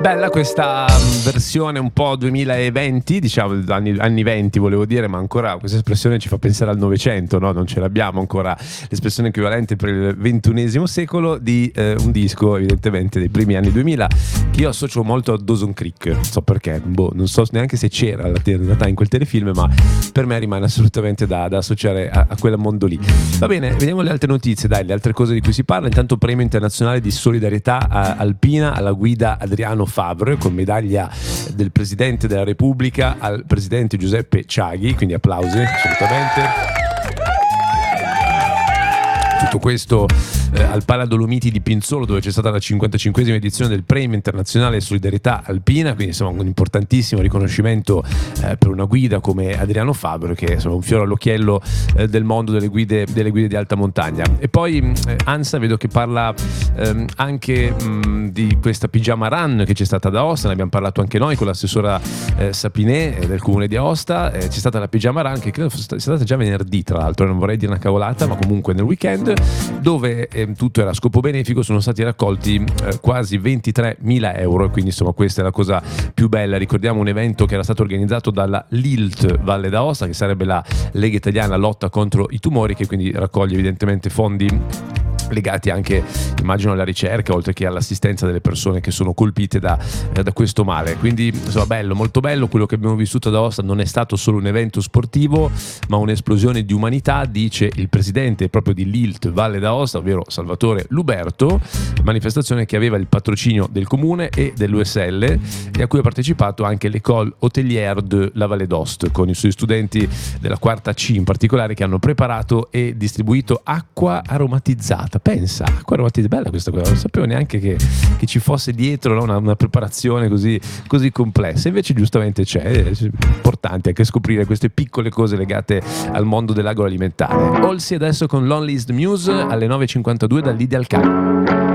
Bella questa versione un po' 2020, diciamo anni 20 volevo dire, ma ancora questa espressione ci fa pensare al Novecento, no? Non ce l'abbiamo ancora l'espressione equivalente per il XXI secolo di un disco evidentemente dei primi anni 2000 che io associo molto a Dawson's Creek, non so perché, non so neanche se c'era in realtà in quel telefilm, ma per me rimane assolutamente da associare a quel mondo lì. Va bene, vediamo le altre notizie, dai, le altre cose di cui si parla. Intanto premio internazionale di solidarietà alpina alla guida Adriano Favre, con medaglia del Presidente della Repubblica al Presidente Giuseppe Ciaghi, quindi applausi assolutamente. Tutto questo al Pala Dolomiti di Pinzolo, dove c'è stata la 55esima edizione del Premio Internazionale Solidarietà Alpina, quindi insomma un importantissimo riconoscimento per una guida come Adriano Fabbro, che è un fiore all'occhiello del mondo delle guide di alta montagna. E poi ANSA vedo che parla anche di questa pigiama run che c'è stata ad Aosta, ne abbiamo parlato anche noi con l'assessora Sapinè del comune di Aosta. C'è stata la pigiama run che credo sia stata già venerdì, tra l'altro, non vorrei dire una cavolata, ma comunque nel weekend, dove tutto era a scopo benefico. Sono stati raccolti quasi 23.000 euro, quindi insomma questa è la cosa più bella. Ricordiamo un evento che era stato organizzato dalla LILT Valle d'Aosta, che sarebbe la Lega Italiana Lotta contro i Tumori, che quindi raccoglie evidentemente fondi legati anche, immagino, alla ricerca, oltre che all'assistenza delle persone che sono colpite da questo male. Quindi insomma bello, molto bello. Quello che abbiamo vissuto ad Aosta non è stato solo un evento sportivo, ma un'esplosione di umanità, dice il presidente proprio di LILT Valle d'Aosta, ovvero Salvatore Luberto. Manifestazione che aveva il patrocinio del comune e dell'USL e a cui ha partecipato anche l'École Hôtelière de la Valle d'Aoste, con i suoi studenti della quarta C in particolare, che hanno preparato e distribuito acqua aromatizzata. Pensa, acqua aromatizzata, bella questa cosa, non sapevo neanche che ci fosse dietro, no? una preparazione così complessa. Invece giustamente c'è, è importante anche scoprire queste piccole cose legate al mondo dell'agroalimentare. Olsi adesso con Lonely is the Muse alle 9.52 dall'Ideal Car.